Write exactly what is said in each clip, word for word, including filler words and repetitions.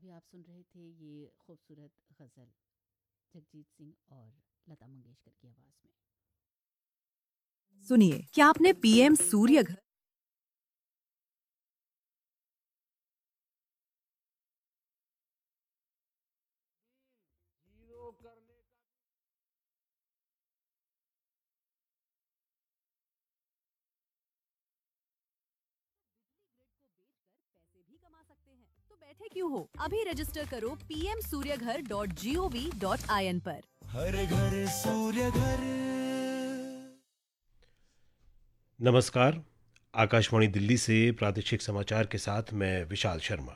अभी आप सुन रहे थे ये खूबसूरत गज़ल जगजीत सिंह और लता मंगेशकर की आवाज़ में। सुनिए, क्या आपने पीएम सूर्य घर भी कमा सकते हैं, तो बैठे क्यों हो? अभी रजिस्टर करो पी एम सूर्य घर dot G O V dot I N पर। हर घर सूर्य घर। नमस्कार, आकाशवाणी दिल्ली से प्रादेशिक समाचार के साथ मैं विशाल शर्मा।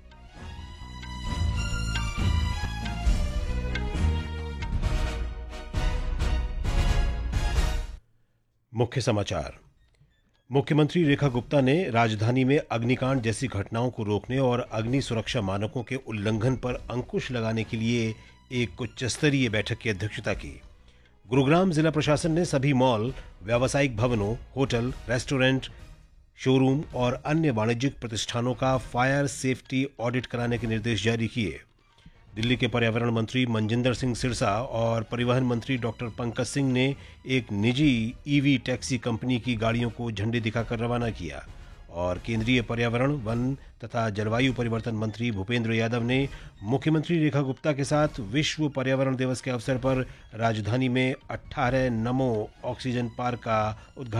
मुख्य समाचार। मुख्यमंत्री रेखा गुप्ता ने राजधानी में अग्निकांड जैसी घटनाओं को रोकने और अग्नि सुरक्षा मानकों के उल्लंघन पर अंकुश लगाने के लिए एक उच्च स्तरीय बैठक की अध्यक्षता की। गुरुग्राम जिला प्रशासन ने सभी मॉल, व्यावसायिक भवनों, होटल, रेस्टोरेंट, शोरूम और अन्य वाणिज्यिक प्रतिष्ठानों का फायर सेफ्टी ऑडिट कराने के निर्देश जारी किए। दिल्ली के पर्यावरण मंत्री मनजिंदर सिंह सिरसा और परिवहन मंत्री डॉक्टर पंकज सिंह ने एक निजी ईवी टैक्सी कंपनी की गाड़ियों को झंडी दिखाकर रवाना किया और केंद्रीय पर्यावरण, वन तथा जलवायु परिवर्तन मंत्री भूपेंद्र यादव ने मुख्यमंत्री रेखा गुप्ता के साथ विश्व पर्यावरण दिवस के अवसर पर राजधानी में अठारह नमो ऑक्सीजन पार्क का उद्घाटन